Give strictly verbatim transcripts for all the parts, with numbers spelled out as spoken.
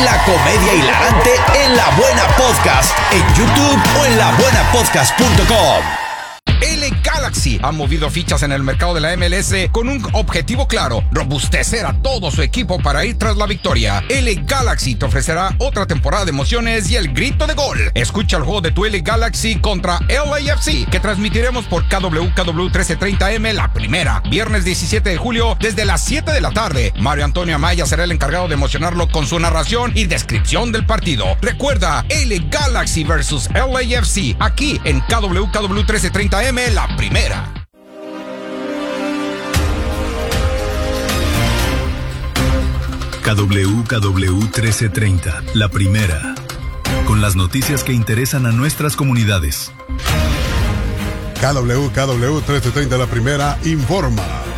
La comedia hilarante en La Buena Podcast, en YouTube o en la buena podcast punto com. L A Galaxy ha movido fichas en el mercado de la M L S con un objetivo claro: robustecer a todo su equipo para ir tras la victoria. L A Galaxy te ofrecerá otra temporada de emociones y el grito de gol. Escucha el juego de tu L A Galaxy contra L A F C, que transmitiremos por K W K W trece treinta M La Primera, viernes diecisiete de julio desde las siete de la tarde. Mario Antonio Amaya será el encargado de emocionarlo con su narración y descripción del partido. Recuerda, L A Galaxy versus L A F C, aquí en K W K W trece treinta M La Primera. K W K W trece treinta, La Primera, con las noticias que interesan a nuestras comunidades. K W K W trece treinta, La Primera, informa.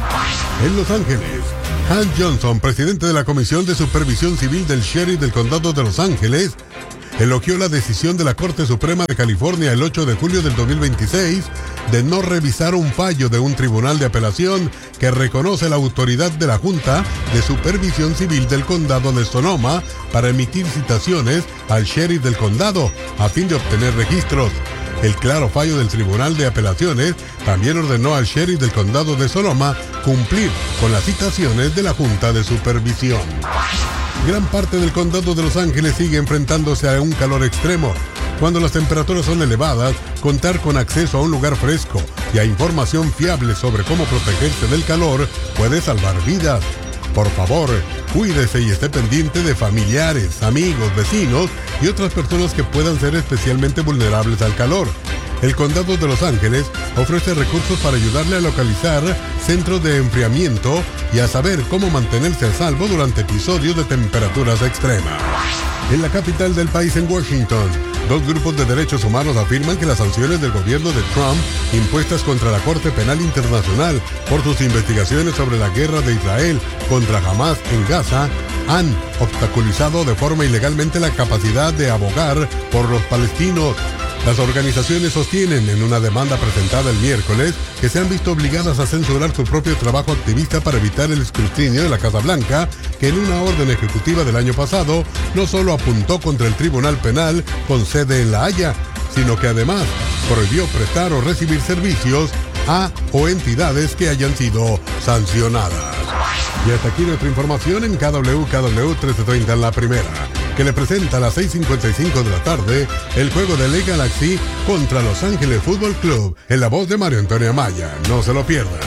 En Los Ángeles, Hank Johnson, presidente de la Comisión de Supervisión Civil del Sheriff del Condado de Los Ángeles, elogió la decisión de la Corte Suprema de California el ocho de julio del dos mil veintiséis de no revisar un fallo de un tribunal de apelación que reconoce la autoridad de la Junta de Supervisión Civil del Condado de Sonoma para emitir citaciones al sheriff del condado a fin de obtener registros. El claro fallo del Tribunal de Apelaciones también ordenó al sheriff del condado de Sonoma cumplir con las citaciones de la Junta de Supervisión. Gran parte del condado de Los Ángeles sigue enfrentándose a un calor extremo. Cuando las temperaturas son elevadas, contar con acceso a un lugar fresco y a información fiable sobre cómo protegerse del calor puede salvar vidas. Por favor, cuídese y esté pendiente de familiares, amigos, vecinos y otras personas que puedan ser especialmente vulnerables al calor. El Condado de Los Ángeles ofrece recursos para ayudarle a localizar centros de enfriamiento y a saber cómo mantenerse a salvo durante episodios de temperaturas extremas. En la capital del país, en Washington, dos grupos de derechos humanos afirman que las sanciones del gobierno de Trump impuestas contra la Corte Penal Internacional por sus investigaciones sobre la guerra de Israel contra Hamas en Gaza han obstaculizado de forma ilegalmente la capacidad de abogar por los palestinos. Las organizaciones sostienen en una demanda presentada el miércoles que se han visto obligadas a censurar su propio trabajo activista para evitar el escrutinio de la Casa Blanca, que en una orden ejecutiva del año pasado no solo apuntó contra el Tribunal Penal con sede en La Haya, sino que además prohibió prestar o recibir servicios a o entidades que hayan sido sancionadas. Y hasta aquí nuestra información en K W K W trece treinta en La Primera, que le presenta a las seis cincuenta y cinco de la tarde el juego de L A Galaxy contra Los Ángeles Fútbol Club, en la voz de Mario Antonio Amaya. No se lo pierdan.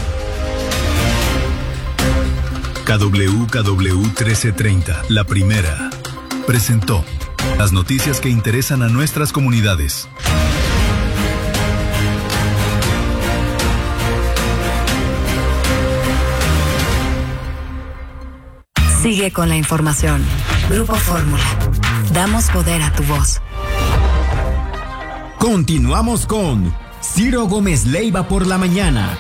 K W K W trece treinta, La Primera, presentó las noticias que interesan a nuestras comunidades. Sigue con la información. Grupo Fórmula. Damos poder a tu voz. Continuamos con Ciro Gómez Leiva por la mañana.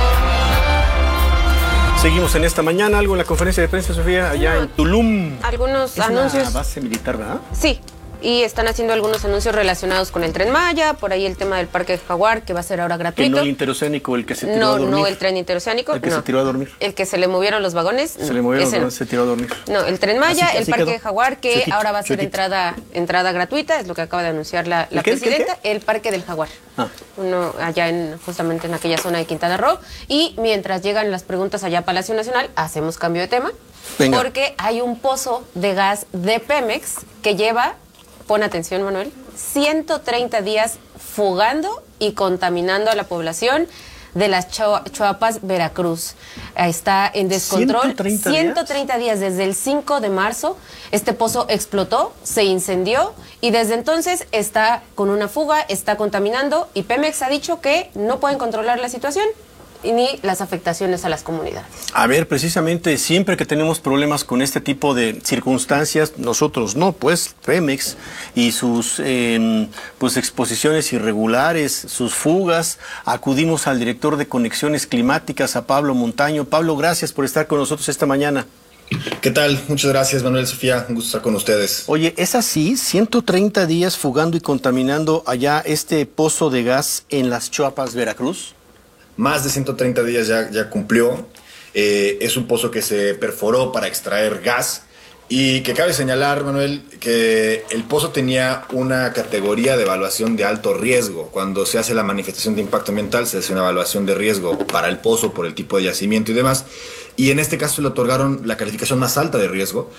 Seguimos en esta mañana, algo en la conferencia de prensa, Sofía, allá en Tulum. Algunos es anuncios. Una base militar, ¿verdad? Sí. Y están haciendo algunos anuncios relacionados con el Tren Maya, por ahí el tema del Parque Jaguar, que va a ser ahora gratuito. ¿Que no el interoceánico, el que se tiró no, a dormir? No, el tren interoceánico. El que no. se tiró a dormir. El que se le movieron los vagones. Se le movieron los vagones, no. se tiró a dormir. No, el Tren Maya, así, el así Parque quedó. Jaguar, que Chuequito, ahora va a ser chuequito. entrada entrada gratuita, es lo que acaba de anunciar la, la ¿El qué, presidenta. ¿qué, qué? El Parque del Jaguar. Ah. Uno allá en justamente en aquella zona de Quintana Roo. Y mientras llegan las preguntas allá a Palacio Nacional, hacemos cambio de tema. Venga. Porque hay un pozo de gas de Pemex que lleva, pon atención Manuel, ciento treinta días fugando y contaminando a la población de las Chuapas, Veracruz. Está en descontrol. ¿ciento treinta días? ciento treinta días desde el cinco de marzo. Este pozo explotó, se incendió y desde entonces está con una fuga, está contaminando y Pemex ha dicho que no pueden controlar la situación ni las afectaciones a las comunidades. A ver, precisamente siempre que tenemos problemas con este tipo de circunstancias, nosotros no, pues Pemex y sus eh, pues exposiciones irregulares, sus fugas, acudimos al director de Conexiones Climáticas, a Pablo Montaño. Pablo, gracias por estar con nosotros esta mañana. ¿Qué tal? Muchas gracias, Manuel, Sofía, un gusto estar con ustedes. Oye, ¿es así? ciento treinta días fugando y contaminando allá este pozo de gas en las Chuapas, Veracruz. Más de ciento treinta días ya, ya cumplió. Eh, es un pozo que se perforó para extraer gas Y que cabe señalar, Manuel, que el pozo tenía una categoría de evaluación de alto riesgo. Cuando se hace la manifestación de impacto ambiental, se hace una evaluación de riesgo para el pozo por el tipo de yacimiento y demás. Y en este caso le otorgaron la calificación más alta de riesgo.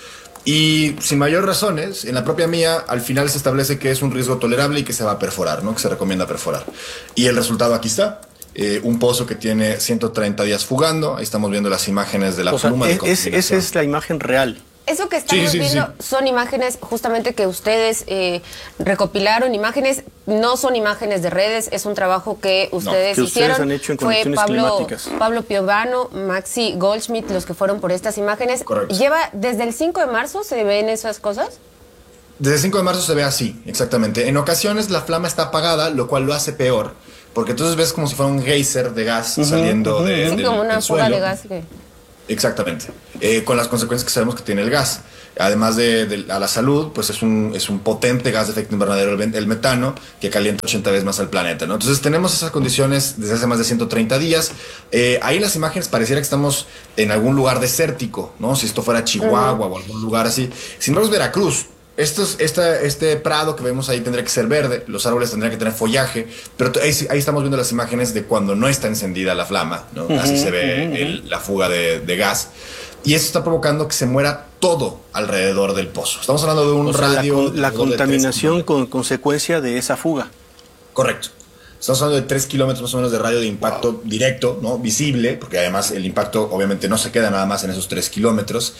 Y sin mayor razones, en la propia mía, al final se establece que es un riesgo tolerable y que se va a perforar, ¿no? Que se recomienda perforar. Y el resultado aquí está. Eh, un pozo que tiene ciento treinta días fugando. Ahí estamos viendo las imágenes de la o sea, pluma de es, contaminación. Esa es la imagen real. Eso que estamos Sí, sí, viendo sí. son imágenes justamente que ustedes eh, recopilaron, imágenes, no son imágenes de redes, es un trabajo que ustedes que ustedes hicieron. han hecho en Fue condiciones Pablo, climáticas. Pablo Piovano, Maxi Goldschmidt, los que fueron por estas imágenes. Correcto. Lleva desde el cinco de marzo, ¿se ven esas cosas? Desde el cinco de marzo se ve así, exactamente. En ocasiones la flama está apagada, lo cual lo hace peor, porque entonces ves como si fuera un geyser de gas Ujú, saliendo ujú, de, Sí, del, como una del fuga suelo. de gas. Que... Exactamente. Eh, con las consecuencias que sabemos que tiene el gas. Además de, de a la salud, pues es un, es un potente gas de efecto invernadero, el, el metano, que calienta ochenta veces más al planeta, ¿no? Entonces tenemos esas condiciones desde hace más de ciento treinta días. Eh, ahí en las imágenes pareciera que estamos en algún lugar desértico, ¿no? Si esto fuera Chihuahua uh-huh. o algún lugar así. Sin embargo, es Veracruz. Esto es, esta, este prado que vemos ahí tendría que ser verde, los árboles tendrían que tener follaje, pero ahí, ahí estamos viendo las imágenes de cuando no está encendida la flama, ¿no? Uh-huh, así se ve uh-huh. el, la fuga de, de gas. Y eso está provocando que se muera todo alrededor del pozo. Estamos hablando de un o sea, radio... La, la contaminación con consecuencia de esa fuga. Correcto. Estamos hablando de tres kilómetros más o menos de radio de impacto wow. directo, ¿no? Visible, porque además el impacto obviamente no se queda nada más en esos tres kilómetros.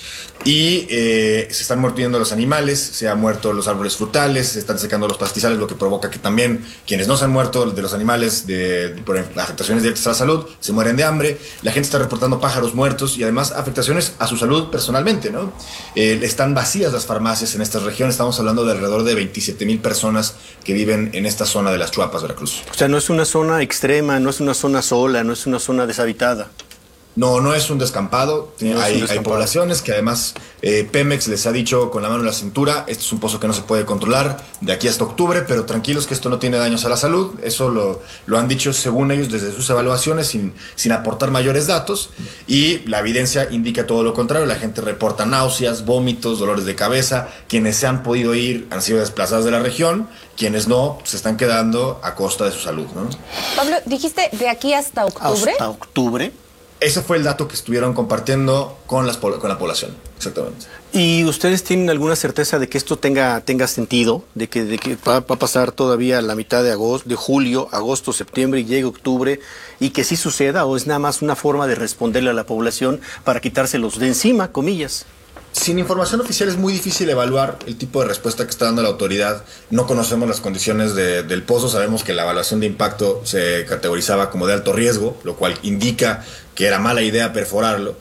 Y eh, se están muriendo los animales, se han muerto los árboles frutales, se están secando los pastizales, lo que provoca que también quienes no se han muerto de los animales de, de, por afectaciones directas a la salud, se mueren de hambre. La gente está reportando pájaros muertos y además afectaciones a su salud personalmente, ¿no? Eh, están vacías las farmacias en estas regiones. Estamos hablando de alrededor de veintisiete mil personas que viven en esta zona de las Chuapas, Veracruz. O sea, no es una zona extrema, no es una zona sola, no es una zona deshabitada. No, no es un descampado. No hay, es un descampado. Hay poblaciones que además eh, Pemex les ha dicho con la mano en la cintura, este es un pozo que no se puede controlar de aquí hasta octubre, pero tranquilos que esto no tiene daños a la salud. Eso lo, lo han dicho según ellos desde sus evaluaciones sin, sin aportar mayores datos, y la evidencia indica todo lo contrario. La gente reporta náuseas, vómitos, dolores de cabeza. Quienes se han podido ir han sido desplazados de la región, quienes no se están quedando a costa de su salud, ¿no? Pablo, dijiste de aquí hasta octubre. ¿Hasta octubre? Ese fue el dato que estuvieron compartiendo con, las, con la población, exactamente. ¿Y ustedes tienen alguna certeza de que esto tenga, tenga sentido? ¿De que, de que va, va a pasar todavía la mitad de agosto, de julio, agosto, septiembre y llegue octubre y que sí suceda? ¿O es nada más una forma de responderle a la población para quitárselos de encima, comillas? Sin información oficial es muy difícil evaluar el tipo de respuesta que está dando la autoridad. No conocemos las condiciones de, del pozo. Sabemos que la evaluación de impacto se categorizaba como de alto riesgo, lo cual indica que era mala idea perforarlo.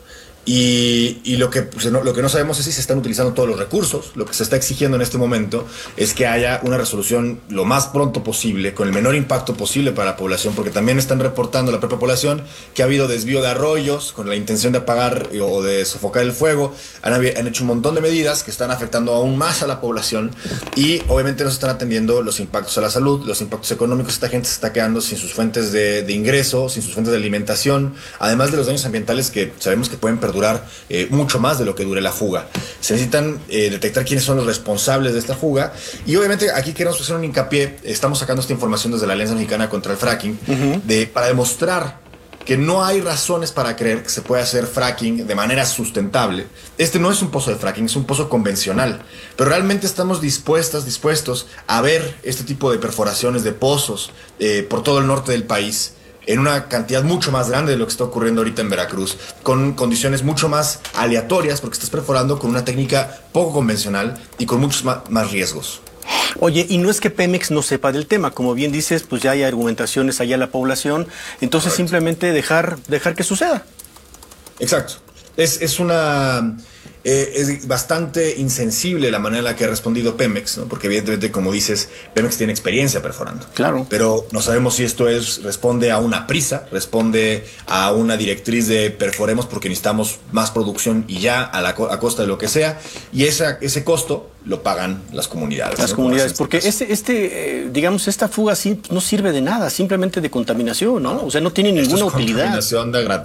Y, y lo, que, pues, no, lo que no sabemos es si se están utilizando todos los recursos. Lo que se está exigiendo en este momento es que haya una resolución lo más pronto posible, con el menor impacto posible para la población, porque también están reportando la propia población que ha habido desvío de arroyos con la intención de apagar o de sofocar el fuego. Han, han hecho un montón de medidas que están afectando aún más a la población y obviamente no se están atendiendo los impactos a la salud, los impactos económicos. Esta gente se está quedando sin sus fuentes de, de ingreso, sin sus fuentes de alimentación, además de los daños ambientales que sabemos que pueden perdurar Eh, mucho más de lo que dure la fuga. Se necesitan eh, detectar quiénes son los responsables de esta fuga y obviamente aquí queremos hacer un hincapié. Estamos sacando esta información desde la Alianza Mexicana contra el Fracking uh-huh. de, para demostrar que no hay razones para creer que se puede hacer fracking de manera sustentable. Este no es un pozo de fracking, es un pozo convencional, pero realmente estamos dispuestas, dispuestos a ver este tipo de perforaciones de pozos eh, por todo el norte del país, en una cantidad mucho más grande de lo que está ocurriendo ahorita en Veracruz, con condiciones mucho más aleatorias, porque estás perforando con una técnica poco convencional y con muchos más, más riesgos. Oye, y no es que Pemex no sepa del tema, como bien dices, pues ya hay argumentaciones allá en la población, entonces Correcto. simplemente dejar, dejar que suceda. Exacto. Es, es una... Eh, es bastante insensible la manera en la que ha respondido Pemex, ¿no? Porque evidentemente, como dices, Pemex tiene experiencia perforando. Claro. Pero no sabemos si esto es responde a una prisa, responde a una directriz de perforemos porque necesitamos más producción y ya a, la, a costa de lo que sea. Y esa, ese costo lo pagan las comunidades. Las ¿no? comunidades, porque este, este eh, digamos, esta fuga sí no sirve de nada, simplemente de contaminación, ¿no? O sea, no tiene ninguna Esto es utilidad. Contaminación de gratis.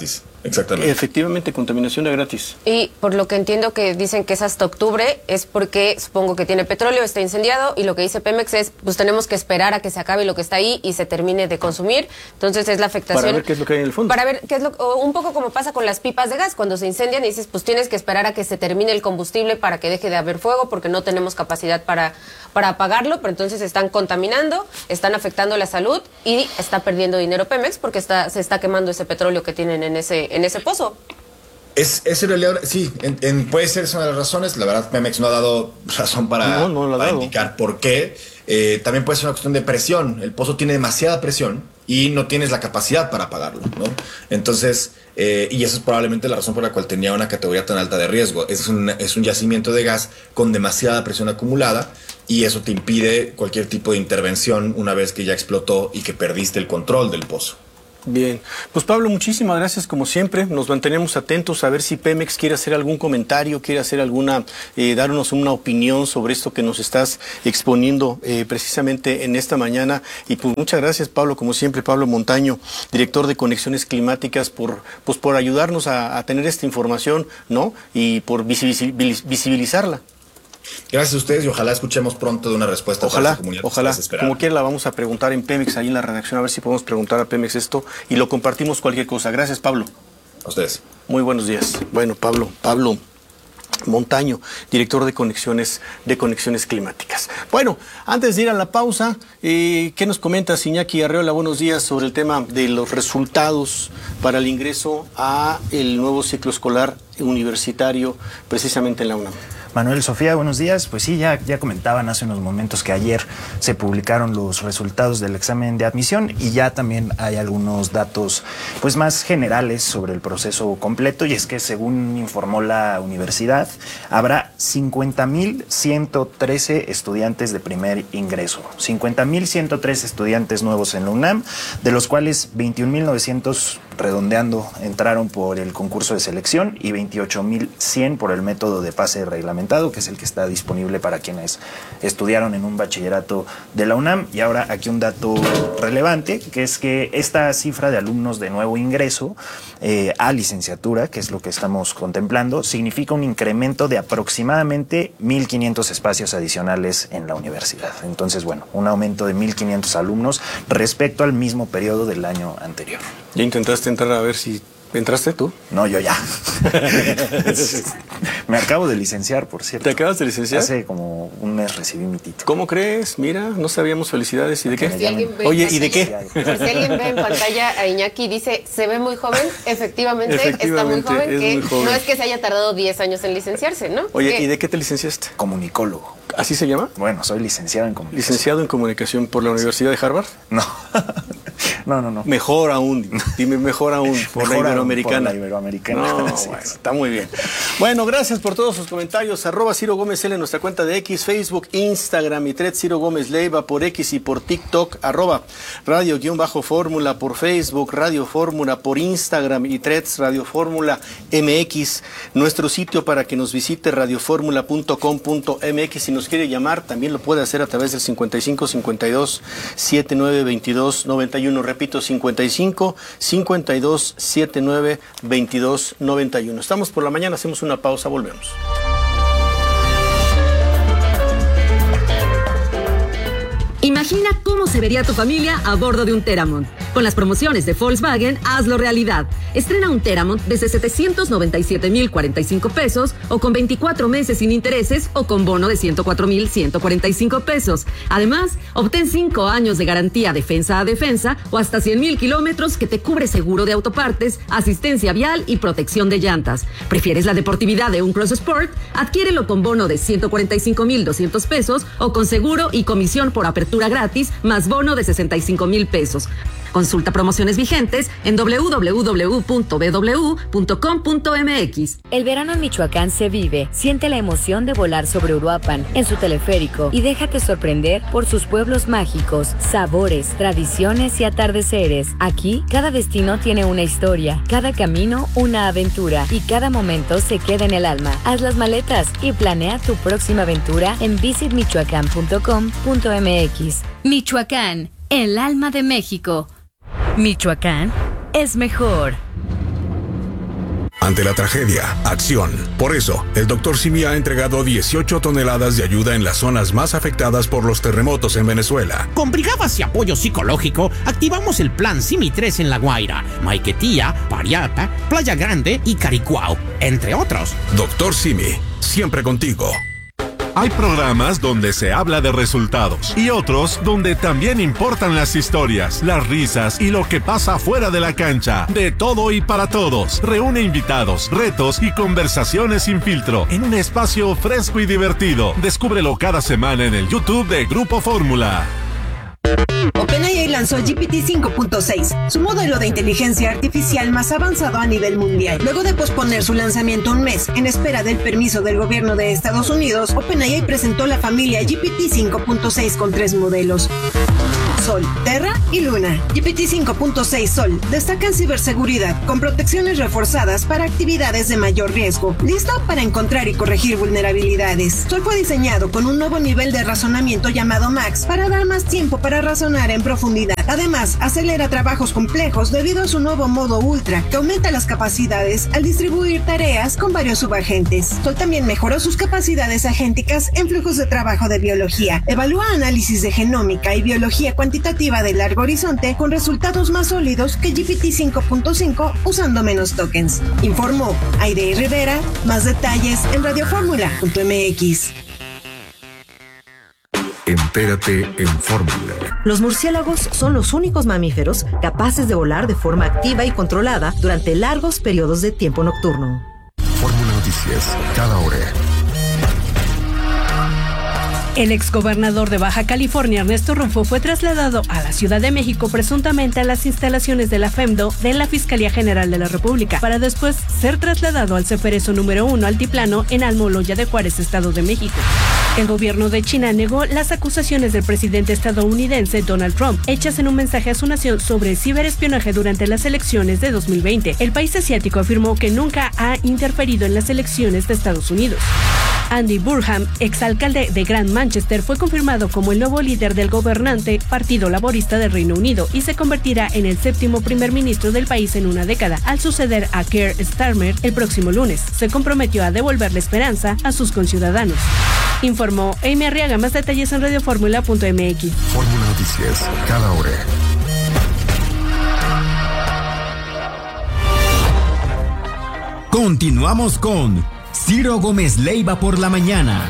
Exactamente. Efectivamente, contaminación de gratis. Y por lo que entiendo que dicen que es hasta octubre, es porque supongo que tiene petróleo, está incendiado, y lo que dice Pemex es, pues tenemos que esperar a que se acabe lo que está ahí y se termine de consumir. Entonces es la afectación. Para ver qué es lo que hay en el fondo. Para ver qué es lo o un poco como pasa con las pipas de gas, cuando se incendian y dices, pues tienes que esperar a que se termine el combustible para que deje de haber fuego, porque no tenemos capacidad para, para apagarlo, pero entonces están contaminando, están afectando la salud y está perdiendo dinero Pemex porque está, se está quemando ese petróleo que tienen en ese en ese pozo. Es, es irrelevable, sí, en, en, puede ser esa una de las razones. La verdad, Pemex no ha dado razón para, no, no para dado. indicar por qué. Eh, también puede ser una cuestión de presión. El pozo tiene demasiada presión y no tienes la capacidad para apagarlo, ¿no? Entonces, eh, y esa es probablemente la razón por la cual tenía una categoría tan alta de riesgo. Es un, es un yacimiento de gas con demasiada presión acumulada y eso te impide cualquier tipo de intervención una vez que ya explotó y que perdiste el control del pozo. Bien, pues Pablo, muchísimas gracias como siempre, nos mantenemos atentos a ver si Pemex quiere hacer algún comentario, quiere hacer alguna, eh, darnos una opinión sobre esto que nos estás exponiendo eh, precisamente en esta mañana. Y pues muchas gracias, Pablo, como siempre, Pablo Montaño, director de Conexiones Climáticas, por, pues, por ayudarnos a, a tener esta información, ¿no? Y por visibilizarla. Gracias a ustedes y ojalá escuchemos pronto de una respuesta ojalá, para esta comunidad. Ojalá, como quiera la vamos a preguntar en Pemex, ahí en la redacción, a ver si podemos preguntar a Pemex esto y lo compartimos cualquier cosa. Gracias, Pablo. A ustedes. Muy buenos días. Bueno, Pablo, Pablo Montaño, director de Conexiones, de Conexiones Climáticas. Bueno, antes de ir a la pausa, eh, ¿qué nos comentas, Iñaki Arreola? Buenos días, sobre el tema de los resultados para el ingreso a el nuevo ciclo escolar universitario, precisamente en la UNAM. Manuel, Sofía, buenos días. Pues sí, ya, ya comentaban hace unos momentos que ayer se publicaron los resultados del examen de admisión y ya también hay algunos datos pues más generales sobre el proceso completo, y es que según informó la universidad habrá cincuenta mil ciento trece estudiantes de primer ingreso, cincuenta mil ciento trece estudiantes nuevos en la UNAM, de los cuales veintiún mil novecientos redondeando entraron por el concurso de selección y veintiocho mil cien por el método de pase reglamentado, que es el que está disponible para quienes estudiaron en un bachillerato de la UNAM. Y ahora aquí un dato relevante, que es que esta cifra de alumnos de nuevo ingreso eh, a licenciatura, que es lo que estamos contemplando, significa un incremento de aproximadamente mil quinientos espacios adicionales en la universidad. Entonces, bueno, un aumento de mil quinientos alumnos respecto al mismo periodo del año anterior. ¿Ya intentaste entrar a ver si entraste tú? No, yo ya. Me acabo de licenciar, por cierto. ¿Te acabas de licenciar? Hace como un mes recibí mi título. ¿Cómo crees? Mira, no sabíamos. Felicidades. ¿Y de qué? Si ve, Oye, ¿y de qué? Por si alguien ve en pantalla a Iñaki, dice, se ve muy joven. Efectivamente, Efectivamente está muy joven, es que muy joven. No es que se haya tardado diez años en licenciarse, ¿no? Oye, ¿Qué? ¿y de qué te licenciaste? Comunicólogo. ¿Así se llama? Bueno, soy licenciado en comunicación. ¿Licenciado en comunicación por la Universidad de Harvard? No. No, no, no. Mejor aún, dime mejor aún, por Mejor la Iberoamericana. Por la Iberoamericana. No, Sí, bueno, sí. está muy bien. Bueno, gracias por todos sus comentarios. Arroba Ciro Gómez L en nuestra cuenta de X, Facebook, Instagram y Threads Ciro Gómez Leiva por X y por TikTok. Arroba Radio-Fórmula por Facebook, Radio Fórmula por Instagram y Threads Radio Fórmula M X. Nuestro sitio para que nos visite radioformula punto com punto m x. Si nos quiere llamar, también lo puede hacer a través del cincuenta y cinco cincuenta y dos setenta y nueve veintidós noventa y uno. Repito, cincuenta y cinco cincuenta y dos setenta y nueve veintidós noventa y uno. Estamos por la mañana, hacemos una pausa, volvemos. Imagina cómo se vería tu familia a bordo de un Teramont. Con las promociones de Volkswagen, hazlo realidad. Estrena un Teramont desde setecientos noventa y siete mil cuarenta y cinco pesos o con veinticuatro meses sin intereses o con bono de ciento cuatro mil ciento cuarenta y cinco pesos. Además, obtén cinco años de garantía defensa a defensa o hasta cien mil kilómetros que te cubre seguro de autopartes, asistencia vial y protección de llantas. ¿Prefieres la deportividad de un Cross Sport? Adquiérelo con bono de ciento cuarenta y cinco mil doscientos pesos o con seguro y comisión por apertura gratis más bono de sesenta y cinco mil pesos. Consulta promociones vigentes en doble u doble u doble u punto b w punto com punto m x. El verano en Michoacán se vive. Siente la emoción de volar sobre Uruapan en su teleférico y déjate sorprender por sus pueblos mágicos, sabores, tradiciones y atardeceres. Aquí, cada destino tiene una historia, cada camino una aventura y cada momento se queda en el alma. Haz las maletas y planea tu próxima aventura en visit michoacán punto com punto m x. Michoacán, el alma de México. Michoacán es mejor. Ante la tragedia, acción. Por eso, el doctor Simi ha entregado dieciocho toneladas de ayuda en las zonas más afectadas por los terremotos en Venezuela. Con brigadas y apoyo psicológico, activamos el plan Simi tres en La Guaira, Maiquetía, Pariapa, Playa Grande y Caricuao, entre otros. Doctor Simi, siempre contigo. Hay programas donde se habla de resultados y otros donde también importan las historias, las risas y lo que pasa fuera de la cancha. De todo y para todos. Reúne invitados, retos y conversaciones sin filtro en un espacio fresco y divertido. Descúbrelo cada semana en el YouTube de Grupo Fórmula. OpenAI lanzó G P T cinco punto seis, su modelo de inteligencia artificial más avanzado a nivel mundial. Luego de posponer su lanzamiento un mes en espera del permiso del gobierno de Estados Unidos, OpenAI presentó la familia G P T cinco punto seis con tres modelos: Sol, Terra y Luna. G P T cinco punto seis Sol destaca en ciberseguridad con protecciones reforzadas para actividades de mayor riesgo, listo para encontrar y corregir vulnerabilidades. Sol fue diseñado con un nuevo nivel de razonamiento llamado Max para dar más tiempo para razonar en profundidad. Además, acelera trabajos complejos debido a su nuevo modo Ultra, que aumenta las capacidades al distribuir tareas con varios subagentes. Sol también mejoró sus capacidades agénticas en flujos de trabajo de biología. Evalúa análisis de genómica y biología cuantitativa de largo horizonte con resultados más sólidos que G P T cinco punto cinco usando menos tokens. Informó Aide Rivera. Más detalles en radio fórmula punto m x. Entérate en Fórmula. Los murciélagos son los únicos mamíferos capaces de volar de forma activa y controlada durante largos periodos de tiempo nocturno. Fórmula Noticias, cada hora. El exgobernador de Baja California, Ernesto Rufo, fue trasladado a la Ciudad de México presuntamente a las instalaciones de la FEMDO de la Fiscalía General de la República, para después ser trasladado al Ceferezo número uno Altiplano en Almoloya de Juárez, Estado de México. El gobierno de China negó las acusaciones del presidente estadounidense Donald Trump, hechas en un mensaje a su nación sobre ciberespionaje durante las elecciones de dos mil veinte. El país asiático afirmó que nunca ha interferido en las elecciones de Estados Unidos. Andy Burnham, exalcalde de Grand Manchester, fue confirmado como el nuevo líder del gobernante Partido Laborista del Reino Unido y se convertirá en el séptimo primer ministro del país en una década, al suceder a Keir Starmer el próximo lunes. Se comprometió a devolver la esperanza a sus conciudadanos. Informó Amy Arriaga. Más detalles en radio fórmula punto m x. Fórmula Noticias, cada hora. Continuamos con Ciro Gómez Leiva por la mañana.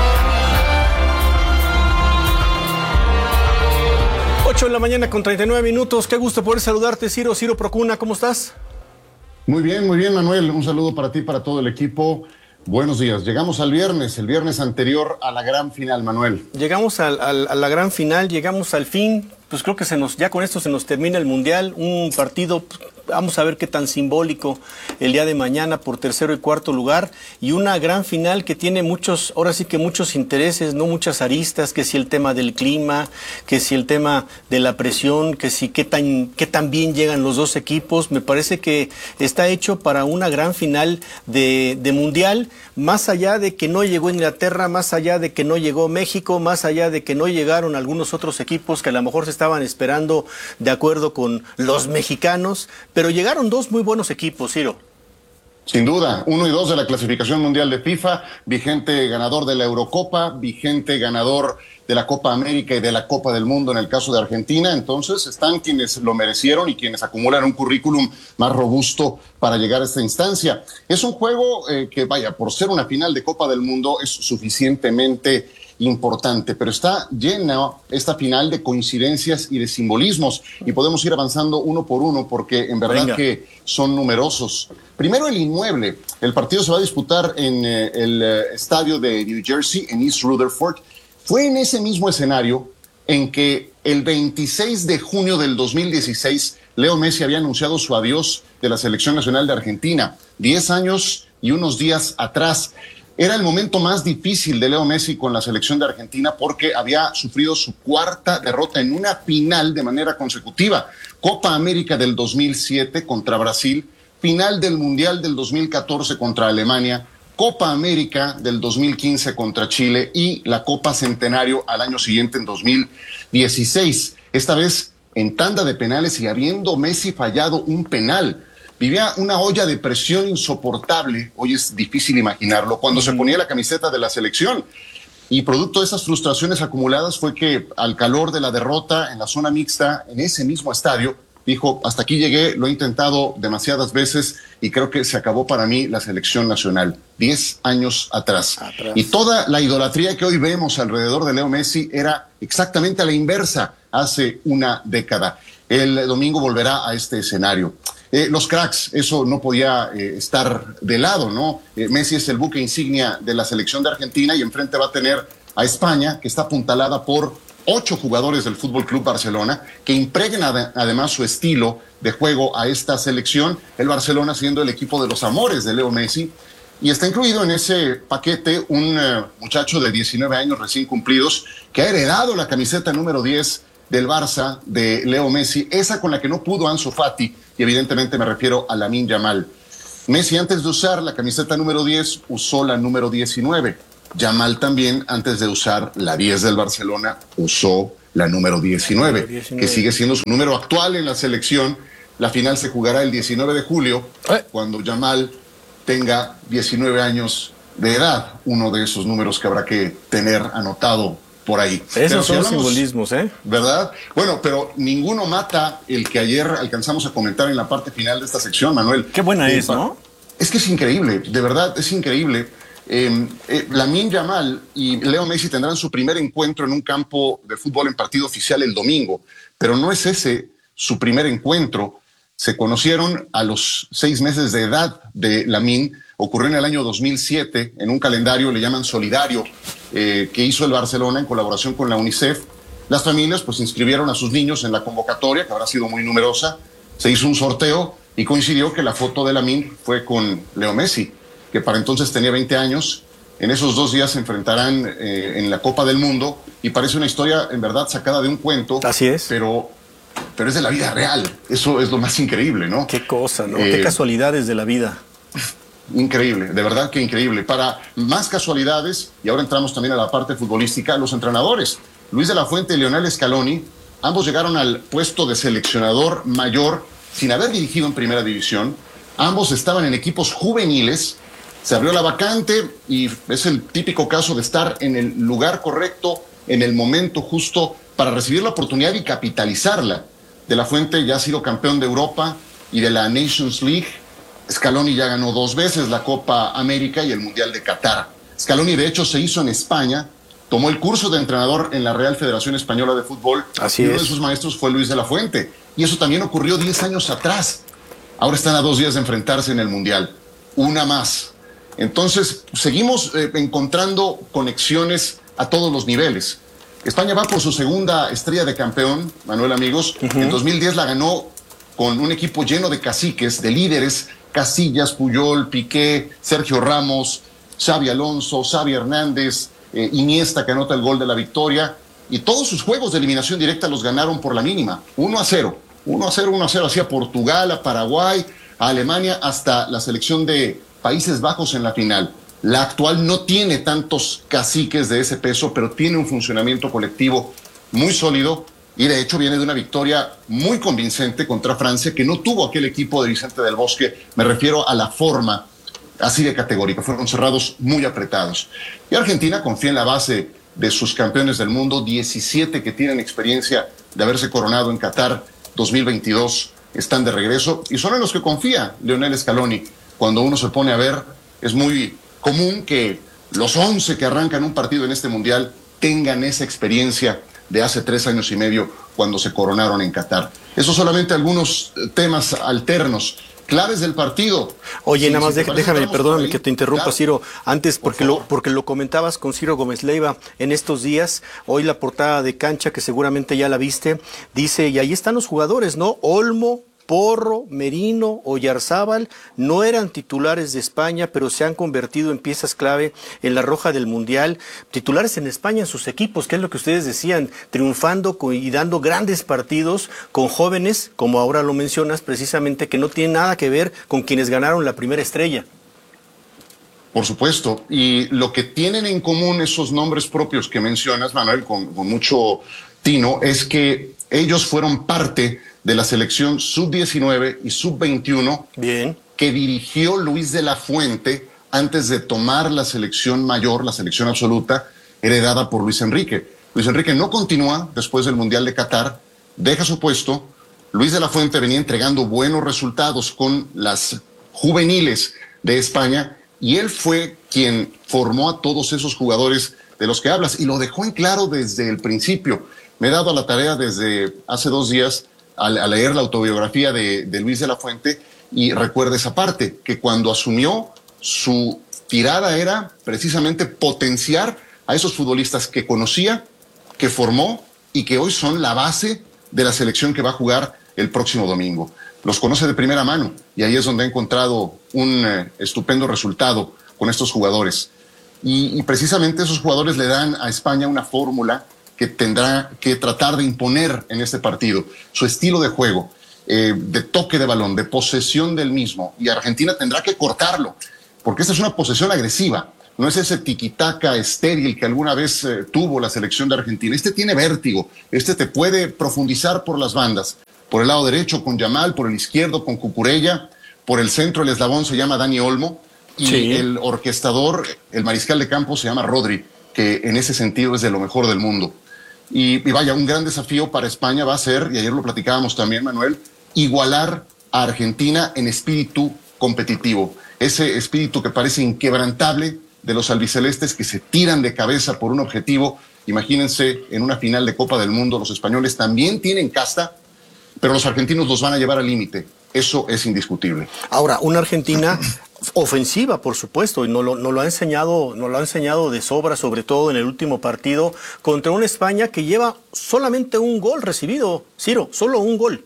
ocho de la mañana con treinta y nueve minutos. Qué gusto poder saludarte, Ciro. Ciro Procuna, ¿cómo estás? Muy bien, muy bien, Manuel. Un saludo para ti, para todo el equipo. Buenos días. Llegamos al viernes, el viernes anterior a la gran final, Manuel. Llegamos al, al, a la gran final, llegamos al fin. Pues creo que se nos, ya con esto se nos termina el Mundial. Un partido, vamos a ver qué tan simbólico el día de mañana por tercero y cuarto lugar. Y una gran final que tiene muchos, ahora sí que muchos intereses, no muchas aristas, que si el tema del clima, que si el tema de la presión, que si qué tan, qué tan bien llegan los dos equipos. Me parece que está hecho para una gran final de, de Mundial, más allá de que no llegó Inglaterra, más allá de que no llegó México, más allá de que no llegaron algunos otros equipos que a lo mejor se estaban esperando de acuerdo con los mexicanos, pero llegaron dos muy buenos equipos, Ciro. Sin duda, uno y dos de la clasificación mundial de FIFA, vigente ganador de la Eurocopa, vigente ganador de la Copa América y de la Copa del Mundo en el caso de Argentina. Entonces están quienes lo merecieron y quienes acumulan un currículum más robusto para llegar a esta instancia. Es un juego eh, que, vaya, por ser una final de Copa del Mundo es suficientemente importante, pero está llena esta final de coincidencias y de simbolismos y podemos ir avanzando uno por uno porque en verdad Venga. que son numerosos. Primero, el inmueble. El partido se va a disputar en eh, el eh, estadio de New Jersey, en East Rutherford. Fue en ese mismo escenario en que el veintiséis de junio del dos mil dieciséis Leo Messi había anunciado su adiós de la Selección Nacional de Argentina. Diez años y unos días atrás. Era el momento más difícil de Leo Messi con la selección de Argentina porque había sufrido su cuarta derrota en una final de manera consecutiva. Copa América del dos mil siete contra Brasil, final del Mundial del dos mil catorce contra Alemania, Copa América del dos mil quince contra Chile y la Copa Centenario al año siguiente en dos mil dieciséis. Esta vez en tanda de penales y habiendo Messi fallado un penal. vivía una olla de presión insoportable, hoy es difícil imaginarlo, cuando se ponía la camiseta de la selección. Y producto de esas frustraciones acumuladas fue que al calor de la derrota en la zona mixta, en ese mismo estadio, dijo, hasta aquí llegué, lo he intentado demasiadas veces y creo que se acabó para mí la selección nacional, diez años atrás. atrás. Y toda la idolatría que hoy vemos alrededor de Leo Messi era exactamente a la inversa hace una década. El domingo volverá a este escenario. Eh, los cracks, eso no podía eh, estar de lado, ¿no? Eh, Messi es el buque insignia de la selección de Argentina y enfrente va a tener a España, que está apuntalada por ocho jugadores del Fútbol Club Barcelona, que impregnan ad además su estilo de juego a esta selección, el Barcelona siendo el equipo de los amores de Leo Messi, y está incluido en ese paquete un uh, muchacho de diecinueve años recién cumplidos, que ha heredado la camiseta número diez del Barça de Leo Messi, esa con la que no pudo Ansu Fati, y evidentemente me refiero a Lamine Yamal. Messi, antes de usar la camiseta número diez, usó la número diecinueve. Yamal también, antes de usar la diez del Barcelona, usó la número diecinueve, diecinueve, que sigue siendo su número actual en la selección. La final se jugará el diecinueve de julio, ¿Eh? cuando Yamal tenga diecinueve años de edad, uno de esos números que habrá que tener anotado por ahí. Esos son hablamos, simbolismos, ¿eh? ¿Verdad? Bueno, pero ninguno mata el que ayer alcanzamos a comentar en la parte final de esta sección, Manuel. Qué buena es, ¿no? Es que es increíble, de verdad, es increíble. Eh, eh, Lamine Yamal y Leo Messi tendrán su primer encuentro en un campo de fútbol en partido oficial el domingo, pero no es ese su primer encuentro. Se conocieron a los seis meses de edad de Lamine, ocurrió en el año dos mil siete, en un calendario, le llaman solidario, eh, que hizo el Barcelona en colaboración con la UNICEF. Las familias pues inscribieron a sus niños en la convocatoria, que habrá sido muy numerosa, se hizo un sorteo y coincidió que la foto de Lamine fue con Leo Messi, que para entonces tenía veinte años. En esos dos días se enfrentarán eh, en la Copa del Mundo y parece una historia en verdad sacada de un cuento. Así es. Pero, pero es de la vida real. Eso es lo más increíble, ¿no? Qué cosa, ¿no? Eh, Qué casualidades de la vida. Increíble, de verdad que increíble. Para más casualidades, y ahora entramos también a la parte futbolística, los entrenadores. Luis de la Fuente y Lionel Scaloni, ambos llegaron al puesto de seleccionador mayor sin haber dirigido en primera división. Ambos estaban en equipos juveniles. Se abrió la vacante y es el típico caso de estar en el lugar correcto, en el momento justo para recibir la oportunidad y capitalizarla. De la Fuente ya ha sido campeón de Europa y de la Nations League. Scaloni ya ganó dos veces la Copa América y el Mundial de Qatar. Scaloni de hecho se hizo en España, tomó el curso de entrenador en la Real Federación Española de Fútbol. Así y uno es. de sus maestros fue Luis de la Fuente. Y eso también ocurrió diez años atrás. Ahora están a dos días de enfrentarse en el Mundial. Una más. Entonces, seguimos eh, encontrando conexiones a todos los niveles. España va por su segunda estrella de campeón, Manuel, amigos. Uh-huh. En dos mil diez la ganó con un equipo lleno de caciques, de líderes, Casillas, Puyol, Piqué, Sergio Ramos, Xavi Alonso, Xavi Hernández, eh, Iniesta, que anota el gol de la victoria. Y todos sus juegos de eliminación directa los ganaron por la mínima, uno a cero. uno a cero, uno a cero, hacia Portugal, a Paraguay, a Alemania, hasta la selección de Países Bajos en la final. La actual no tiene tantos caciques de ese peso, pero tiene un funcionamiento colectivo muy sólido y de hecho viene de una victoria muy convincente contra Francia, que no tuvo aquel equipo de Vicente del Bosque. Me refiero a la forma así de categórica, fueron cerrados muy apretados. Y Argentina confía en la base de sus campeones del mundo, diecisiete que tienen experiencia de haberse coronado en Qatar dos mil veintidós, están de regreso y son en los que confía Lionel Scaloni. Cuando uno se pone a ver, es muy común que los once que arrancan un partido en este mundial tengan esa experiencia de hace tres años y medio cuando se coronaron en Qatar. Eso solamente algunos temas alternos, claves del partido. Oye, sí, nada más sí, déjame, déjame perdóname que te interrumpa, claro. Ciro, antes porque lo, porque lo comentabas con Ciro Gómez Leiva en estos días. Hoy la portada de Cancha, que seguramente ya la viste, dice, y ahí están los jugadores, ¿no? Olmo, Porro, Merino, Oyarzábal no eran titulares de España, pero se han convertido en piezas clave en la roja del Mundial. Titulares en España en sus equipos, que es lo que ustedes decían, triunfando y dando grandes partidos con jóvenes, como ahora lo mencionas, precisamente, que no tienen nada que ver con quienes ganaron la primera estrella. Por supuesto, y lo que tienen en común esos nombres propios que mencionas, Manuel, con, con mucho tino, es que ellos fueron parte de la selección sub diecinueve y sub veintiuno Bien. que dirigió Luis de la Fuente antes de tomar la selección mayor, la selección absoluta, heredada por Luis Enrique. Luis Enrique no continúa después del Mundial de Qatar, deja su puesto. Luis de la Fuente venía entregando buenos resultados con las juveniles de España y él fue quien formó a todos esos jugadores de los que hablas y lo dejó en claro desde el principio. Me he dado a la tarea desde hace dos días a, a leer la autobiografía de, de Luis de la Fuente y recuerda esa parte, que cuando asumió su tirada era precisamente potenciar a esos futbolistas que conocía, que formó y que hoy son la base de la selección que va a jugar el próximo domingo. Los conoce de primera mano y ahí es donde ha encontrado un eh, estupendo resultado con estos jugadores. Y, y precisamente esos jugadores le dan a España una fórmula que tendrá que tratar de imponer en este partido. Su estilo de juego, eh, de toque de balón, de posesión del mismo. Y Argentina tendrá que cortarlo, porque esta es una posesión agresiva. No es ese tiquitaca estéril que alguna vez eh, tuvo la selección de Argentina. Este tiene vértigo, este te puede profundizar por las bandas. Por el lado derecho con Yamal, por el izquierdo con Cucurella, por el centro el eslabón se llama Dani Olmo y sí. el orquestador, el mariscal de campo se llama Rodri, que en ese sentido es de lo mejor del mundo. Y, y vaya, un gran desafío para España va a ser, y ayer lo platicábamos también, Manuel, igualar a Argentina en espíritu competitivo. Ese espíritu que parece inquebrantable de los albicelestes que se tiran de cabeza por un objetivo. Imagínense, en una final de Copa del Mundo, los españoles también tienen casta, pero los argentinos los van a llevar al límite. Eso es indiscutible. Ahora, una Argentina ofensiva, por supuesto, y nos lo, nos lo ha enseñado, nos lo ha enseñado de sobra, sobre todo en el último partido, contra una España que lleva solamente un gol recibido, Ciro, solo un gol.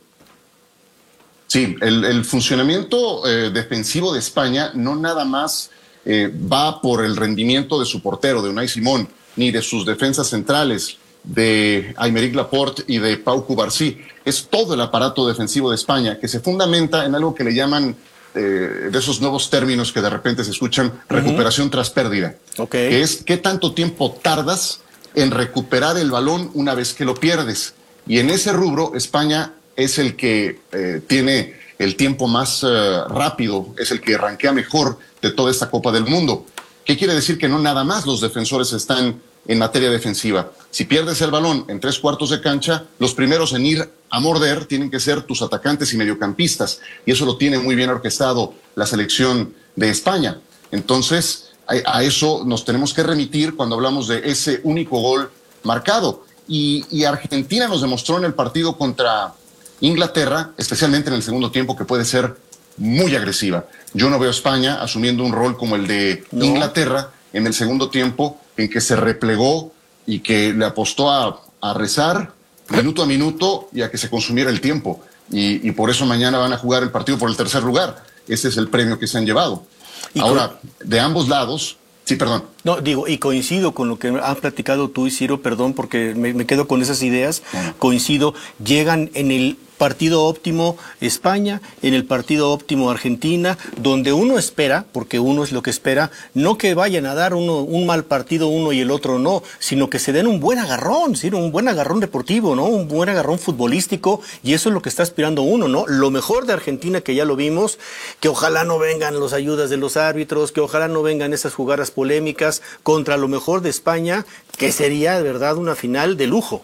Sí, el, el funcionamiento eh, defensivo de España no nada más eh, va por el rendimiento de su portero, de Unai Simón, ni de sus defensas centrales, de Aymeric Laporte y de Pau Cubarsí. Es todo el aparato defensivo de España que se fundamenta en algo que le llaman, eh, de esos nuevos términos que de repente se escuchan, uh-huh. recuperación tras pérdida. Okay. Que es qué tanto tiempo tardas en recuperar el balón una vez que lo pierdes. Y en ese rubro España es el que eh, tiene el tiempo más eh, rápido, es el que rankea mejor de toda esta Copa del Mundo. ¿Qué quiere decir? Que no nada más los defensores están en materia defensiva. Si pierdes el balón en tres cuartos de cancha, los primeros en ir a morder tienen que ser tus atacantes y mediocampistas, y eso lo tiene muy bien orquestado la selección de España. Entonces, a, a eso nos tenemos que remitir cuando hablamos de ese único gol marcado. Y, y Argentina nos demostró en el partido contra Inglaterra, especialmente en el segundo tiempo, que puede ser muy agresiva. Yo no veo a España asumiendo un rol como el de no. Inglaterra en el segundo tiempo, en que se replegó y que le apostó a, a rezar minuto a minuto y a que se consumiera el tiempo. Y, y por eso mañana van a jugar el partido por el tercer lugar. Ese es el premio que se han llevado. Ahora, con... de ambos lados... Sí, perdón. No, digo, y coincido con lo que han platicado tú y Ciro, perdón, porque me, me quedo con esas ideas. Uh-huh. Coincido, llegan en el partido óptimo España, en el partido óptimo Argentina, donde uno espera, porque uno es lo que espera, no que vayan a dar uno un mal partido uno y el otro no, sino que se den un buen agarrón, ¿sí? Un buen agarrón deportivo, ¿no? Un buen agarrón futbolístico, y eso es lo que está aspirando uno, ¿no? Lo mejor de Argentina, que ya lo vimos, que ojalá no vengan las ayudas de los árbitros, que ojalá no vengan esas jugadas polémicas, contra lo mejor de España, que sería de verdad una final de lujo.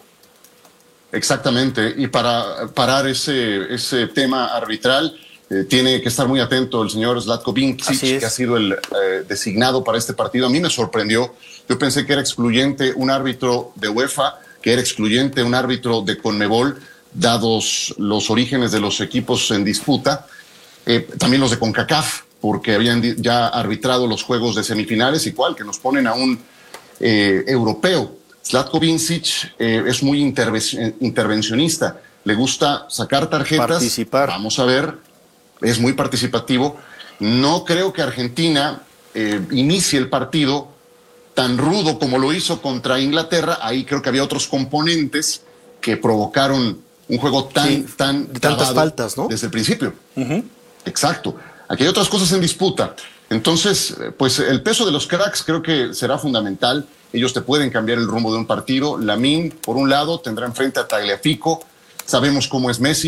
Exactamente, y para parar ese, ese tema arbitral, eh, tiene que estar muy atento el señor Zlatko Vincic, que ha sido el eh, designado para este partido. A mí me sorprendió, yo pensé que era excluyente un árbitro de UEFA, que era excluyente un árbitro de CONMEBOL, dados los orígenes de los equipos en disputa, eh, también los de CONCACAF, porque habían ya arbitrado los juegos de semifinales, igual que nos ponen a un eh, europeo. Zlatko Vincic eh, es muy interve- intervencionista, le gusta sacar tarjetas, participar. Vamos a ver, es muy participativo. No creo que Argentina eh, inicie el partido tan rudo como lo hizo contra Inglaterra. Ahí creo que había otros componentes que provocaron un juego tan, sí, tan de tantas faltas, ¿no? Desde el principio. Uh-huh. Exacto. Aquí hay otras cosas en disputa. Entonces, pues el peso de los cracks creo que será fundamental. Ellos te pueden cambiar el rumbo de un partido. Lamine, por un lado, tendrá enfrente a Tagliafico. Sabemos cómo es Messi.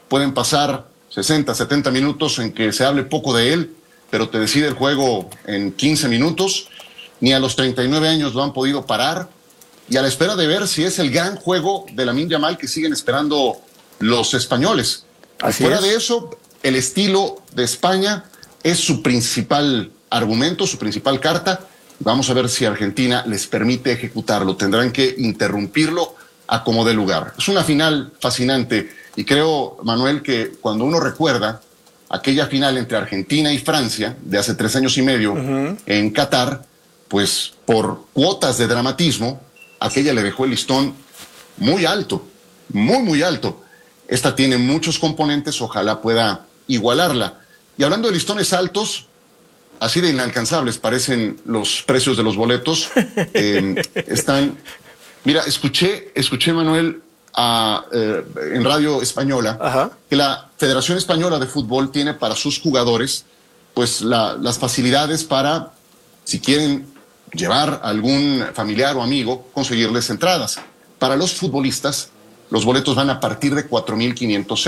pueden pasar sesenta, setenta minutos en que se hable poco de él, pero te decide el juego en quince minutos. Ni a los treinta y nueve años lo han podido parar. Y a la espera de ver si es el gran juego de Lamine Yamal que siguen esperando los españoles. Así Fuera es. de eso, el estilo de España es su principal argumento, su principal carta. Vamos a ver si Argentina les permite ejecutarlo. Tendrán que interrumpirlo a como dé lugar. Es una final fascinante y creo, Manuel, que cuando uno recuerda aquella final entre Argentina y Francia de hace tres años y medio uh-huh. en Qatar, pues por cuotas de dramatismo, aquella le dejó el listón muy alto, muy, muy alto. Esta tiene muchos componentes, ojalá pueda igualarla. Y hablando de listones altos, así de inalcanzables parecen los precios de los boletos. Eh, están, mira, escuché, escuché Manuel, a, eh, en Radio Española, Ajá. que la Federación Española de Fútbol tiene para sus jugadores, pues la, las facilidades para, si quieren llevar a algún familiar o amigo, conseguirles entradas. Para los futbolistas, los boletos van a partir de cuatro mil quinientos